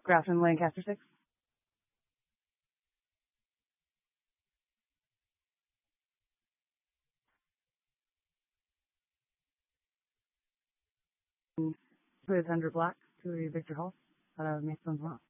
Grafton, Lancaster 6. With Under Black to Victor Hall out of Maidstone, Vermont.